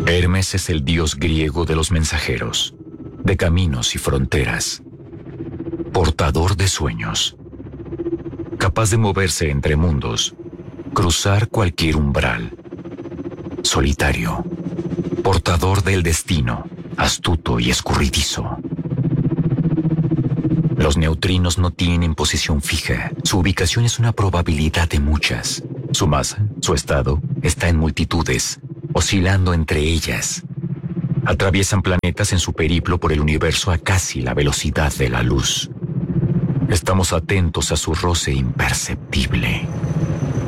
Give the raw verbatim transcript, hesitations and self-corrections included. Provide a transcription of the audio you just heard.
Hermes es el dios griego de los mensajeros, de caminos y fronteras, portador de sueños, capaz de moverse entre mundos, cruzar cualquier umbral, solitario, portador del destino, astuto y escurridizo. Los neutrinos no tienen posición fija, su ubicación es una probabilidad de muchas. Su masa, su estado, está en multitudes, oscilando entre ellas. Atraviesan planetas en su periplo por el universo a casi la velocidad de la luz. Estamos atentos a su roce imperceptible.